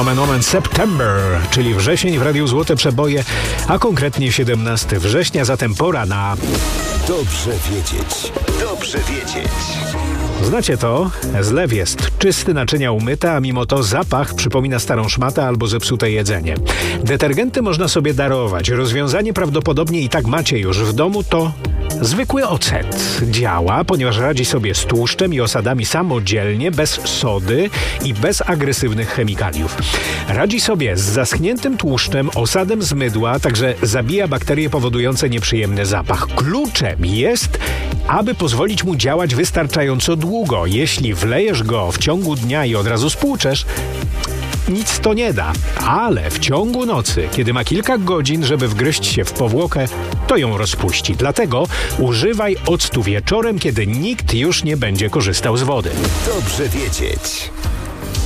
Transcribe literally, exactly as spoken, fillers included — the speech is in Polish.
Nomen omen September, czyli wrzesień w Radiu Złote Przeboje, a konkretnie siedemnastego września, zatem pora na... Dobrze wiedzieć. Dobrze wiedzieć. Znacie to? Zlew jest czysty, naczynia umyte, a mimo to zapach przypomina starą szmatę albo zepsute jedzenie. Detergenty można sobie darować. Rozwiązanie prawdopodobnie i tak macie już w domu, to zwykły ocet. Działa, ponieważ radzi sobie z tłuszczem i osadami samodzielnie, bez sody i bez agresywnych chemikaliów. Radzi sobie z zaschniętym tłuszczem, osadem z mydła, także zabija bakterie powodujące nieprzyjemny zapach. Kluczem jest, aby pozwolić mu działać wystarczająco długo. Jeśli wlejesz go w ciągu dnia i od razu spłuczesz, nic to nie da, ale w ciągu nocy, kiedy ma kilka godzin, żeby wgryźć się w powłokę, to ją rozpuści. Dlatego używaj octu wieczorem, kiedy nikt już nie będzie korzystał z wody. Dobrze wiedzieć.